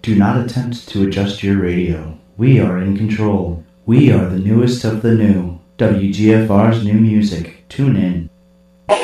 Do not attempt to adjust your radio. We are in control. We are the newest of the new. WGFR's new music. Tune in.